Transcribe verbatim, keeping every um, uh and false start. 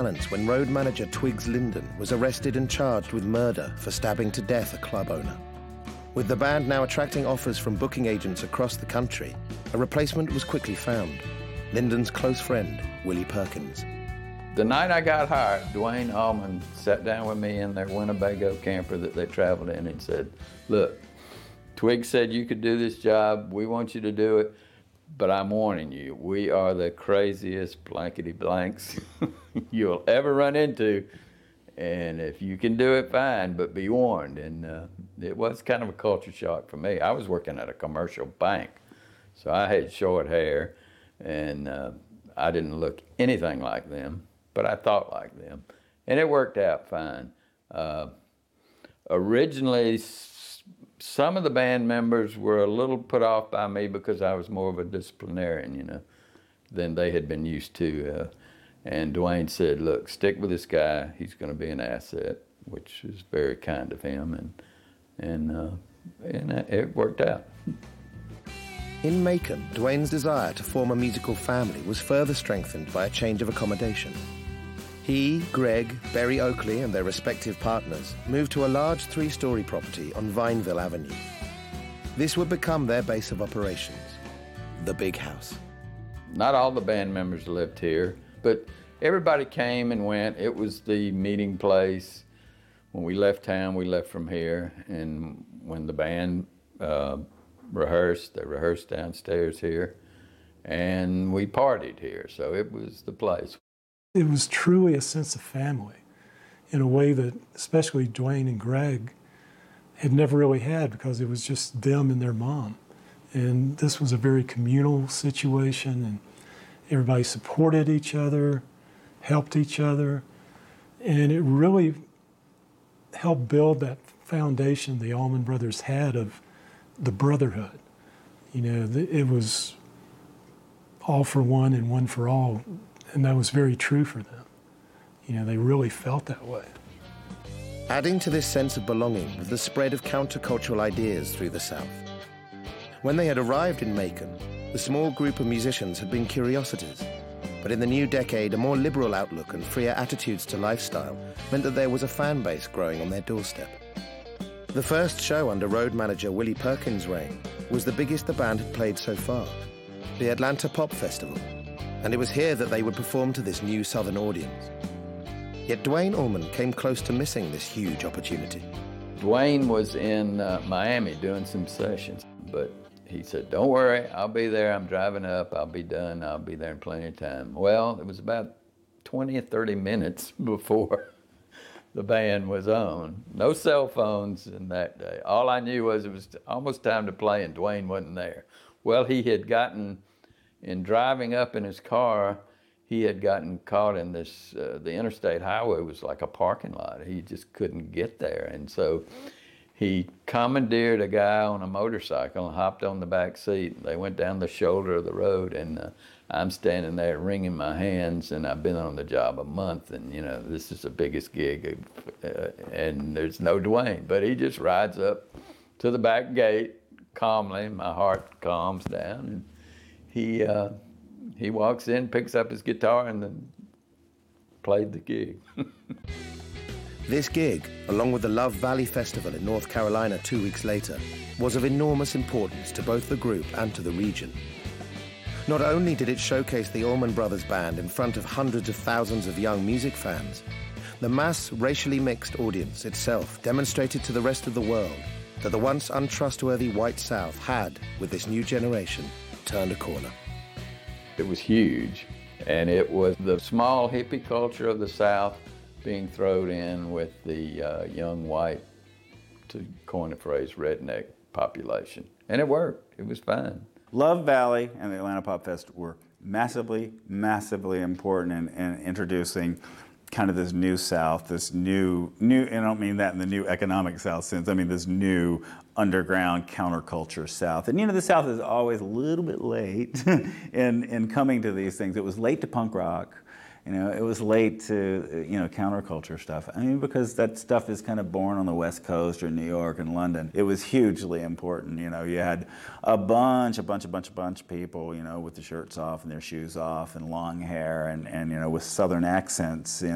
silence when road manager Twiggs Linden was arrested and charged with murder for stabbing to death a club owner. With the band now attracting offers from booking agents across the country, a replacement was quickly found. Linden's close friend, Willie Perkins. The night I got hired, Duane Allman sat down with me in their Winnebago camper that they traveled in and said, look, Twiggs said you could do this job, we want you to do it, but I'm warning you, we are the craziest blankety blanks you'll ever run into, and if you can do it, fine, but be warned. And uh, it was kind of a culture shock for me. I was working at a commercial bank, so I had short hair, and uh, I didn't look anything like them, but I thought like them, and it worked out fine. Uh, originally, s some of the band members were a little put off by me because I was more of a disciplinarian, you know, than they had been used to. Uh, and Duane said, look, stick with this guy. He's going to be an asset, which is very kind of him, and, and, uh, and it worked out. In Macon, Duane's desire to form a musical family was further strengthened by a change of accommodation. He, Greg, Berry Oakley, and their respective partners moved to a large three-story property on Vineville Avenue. This would become their base of operations, the Big House. Not all the band members lived here, but everybody came and went. It was the meeting place. When we left town, we left from here, and when the band uh, rehearsed, they rehearsed downstairs here, and we partied here, so it was the place. It was truly a sense of family in a way that especially Duane and Greg had never really had, because it was just them and their mom. And this was a very communal situation, and everybody supported each other, helped each other, and it really helped build that foundation the Allman Brothers had of the brotherhood. You know, it was all for one and one for all, and that was very true for them. You know, they really felt that way. Adding to this sense of belonging was the spread of countercultural ideas through the South. When they had arrived in Macon, the small group of musicians had been curiosities, but in the new decade, a more liberal outlook and freer attitudes to lifestyle meant that there was a fan base growing on their doorstep. The first show under road manager Willie Perkins' reign was the biggest the band had played so far, the Atlanta Pop Festival, and it was here that they would perform to this new Southern audience. Yet Duane Allman came close to missing this huge opportunity. Duane was in uh, Miami doing some sessions, but he said, don't worry, I'll be there, I'm driving up, I'll be done, I'll be there in plenty of time. Well, it was about twenty or thirty minutes before the band was on. No cell phones in that day. All I knew was it was almost time to play and Duane wasn't there. Well, he had gotten, in driving up in his car, he had gotten caught in this, uh, the interstate highway was like a parking lot. He just couldn't get there. And so he commandeered a guy on a motorcycle and hopped on the back seat. They went down the shoulder of the road, and uh, I'm standing there wringing my hands, and I've been on the job a month, and you know, this is the biggest gig, uh, and there's no Duane, but he just rides up to the back gate calmly. My heart calms down, and he, uh, he walks in, picks up his guitar, and then played the gig. This gig, along with the Love Valley Festival in North Carolina two weeks later, was of enormous importance to both the group and to the region. Not only did it showcase the Allman Brothers Band in front of hundreds of thousands of young music fans, the mass, racially mixed audience itself demonstrated to the rest of the world that the once untrustworthy White South had, with this new generation, turned a corner. It was huge, and it was the small hippie culture of the South being thrown in with the uh, young white, to coin a phrase, redneck population. And it worked. It was fine. Love Valley and the Atlanta Pop Fest were massively, massively important in, in introducing kind of this new South, this new, new, and I don't mean that in the new economic South sense, I mean this new underground counterculture South. And you know, the South is always a little bit late in, in coming to these things. It was late to punk rock. You know, it was late to, you know, counterculture stuff. I mean, because that stuff is kind of born on the West Coast or New York and London. It was hugely important. You know, you had a bunch, a bunch, a bunch, a bunch of people, you know, with the shirts off and their shoes off and long hair and, and you know, with Southern accents. You know.